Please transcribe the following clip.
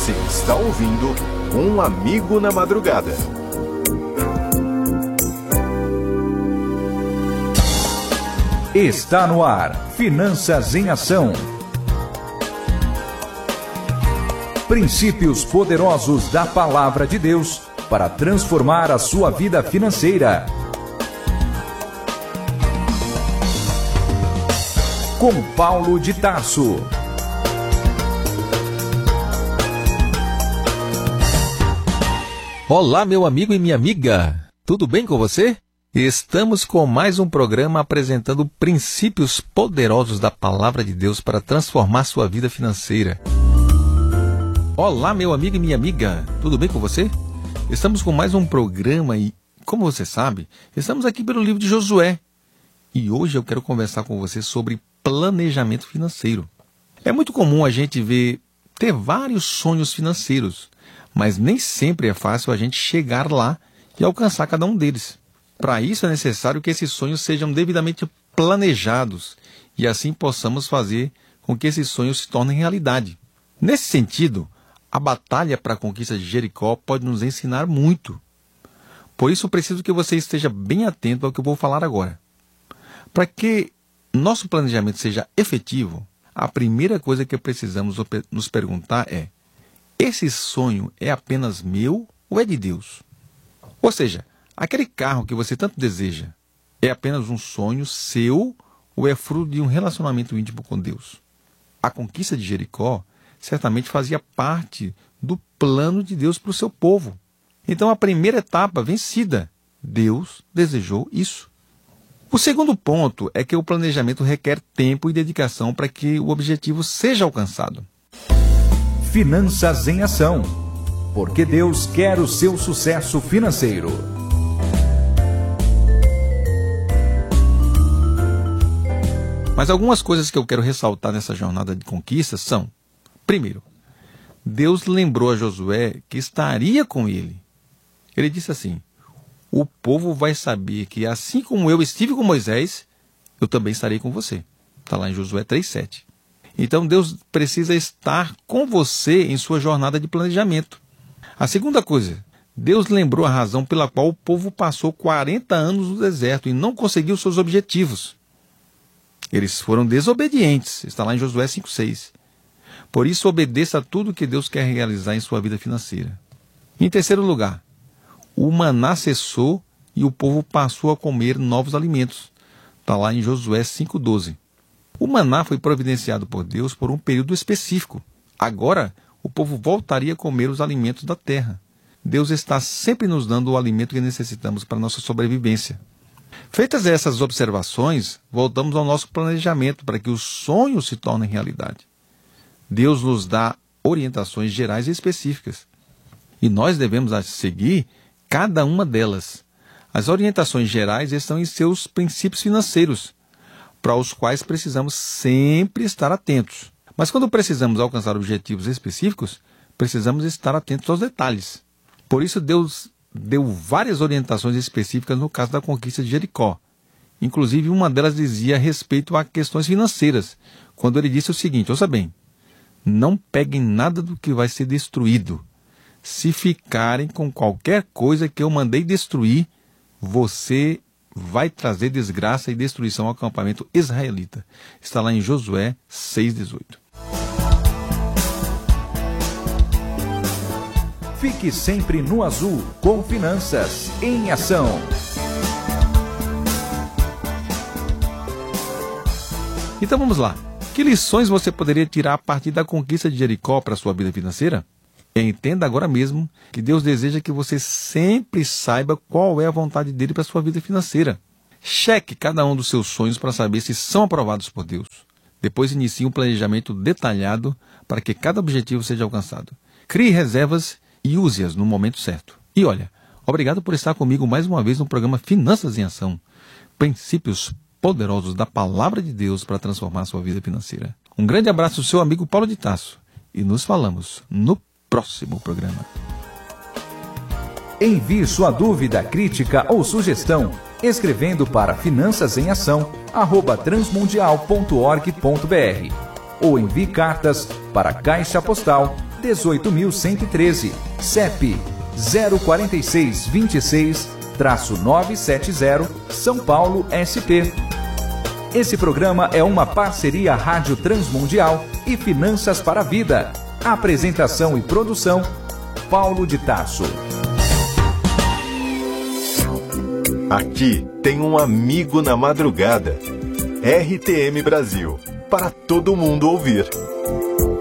Você está ouvindo Um Amigo na Madrugada. Está no ar, Finanças em Ação. Princípios poderosos da Palavra de Deus para transformar a sua vida financeira. Com Paulo de Tarso. Olá, meu amigo e minha amiga. Tudo bem com você? Estamos com mais um programa apresentando princípios poderosos da Palavra de Deus para transformar sua vida financeira. Olá, meu amigo e minha amiga. Tudo bem com você? Estamos com mais um programa e, como você sabe, estamos aqui pelo livro de Josué. E hoje eu quero conversar com você sobre planejamento financeiro. É muito comum a gente ter vários sonhos financeiros, mas nem sempre é fácil a gente chegar lá e alcançar cada um deles. Para isso é necessário que esses sonhos sejam devidamente planejados e assim possamos fazer com que esses sonhos se tornem realidade. Nesse sentido, a batalha para a conquista de Jericó pode nos ensinar muito. Por isso, preciso que você esteja bem atento ao que eu vou falar agora. Para que nosso planejamento seja efetivo, a primeira coisa que precisamos nos perguntar é: esse sonho é apenas meu ou é de Deus? Ou seja, aquele carro que você tanto deseja é apenas um sonho seu ou é fruto de um relacionamento íntimo com Deus? A conquista de Jericó certamente fazia parte do plano de Deus para o seu povo. Então, a primeira etapa vencida, Deus desejou isso. O segundo ponto é que o planejamento requer tempo e dedicação para que o objetivo seja alcançado. Finanças em Ação, porque Deus quer o seu sucesso financeiro. Mas algumas coisas que eu quero ressaltar nessa jornada de conquista são: primeiro, Deus lembrou a Josué que estaria com ele. Ele disse assim: o povo vai saber que assim como eu estive com Moisés, eu também estarei com você. Está lá em Josué 3,7. Então Deus precisa estar com você em sua jornada de planejamento. A segunda coisa, Deus lembrou a razão pela qual o povo passou 40 anos no deserto e não conseguiu seus objetivos. Eles foram desobedientes. Está lá em Josué 5,6. Por isso, obedeça a tudo que Deus quer realizar em sua vida financeira. Em terceiro lugar, o maná cessou e o povo passou a comer novos alimentos. Está lá em Josué 5,12. O maná foi providenciado por Deus por um período específico. Agora, o povo voltaria a comer os alimentos da terra. Deus está sempre nos dando o alimento que necessitamos para a nossa sobrevivência. Feitas essas observações, voltamos ao nosso planejamento para que os sonhos se tornem realidade. Deus nos dá orientações gerais e específicas. E nós devemos seguir cada uma delas. As orientações gerais estão em seus princípios financeiros, para os quais precisamos sempre estar atentos. Mas quando precisamos alcançar objetivos específicos, precisamos estar atentos aos detalhes. Por isso Deus deu várias orientações específicas no caso da conquista de Jericó. Inclusive, uma delas dizia respeito a questões financeiras, quando ele disse o seguinte: ouça bem, não peguem nada do que vai ser destruído. Se ficarem com qualquer coisa que eu mandei destruir, você vai trazer desgraça e destruição ao acampamento israelita. Está lá em Josué 6,18. Fique sempre no azul com Finanças em Ação. Então vamos lá. Que lições você poderia tirar a partir da conquista de Jericó para a sua vida financeira? Entenda agora mesmo que Deus deseja que você sempre saiba qual é a vontade dele para a sua vida financeira. Cheque cada um dos seus sonhos para saber se são aprovados por Deus. Depois inicie um planejamento detalhado para que cada objetivo seja alcançado. Crie reservas e use-as no momento certo. E olha, obrigado por estar comigo mais uma vez no programa Finanças em Ação. Princípios poderosos da Palavra de Deus para transformar a sua vida financeira. Um grande abraço do seu amigo Paulo de Tarso. E nos falamos no próximo programa. Envie sua dúvida, crítica ou sugestão escrevendo para finançasemAção@transmundial.org.br ou envie cartas para Caixa Postal 18.113, CEP 04626-970, São Paulo, SP. Esse programa é uma parceria Rádio Transmundial e Finanças para a Vida. Apresentação e produção, Paulo de Tarso. Aqui tem um amigo na madrugada. RTM Brasil, para todo mundo ouvir.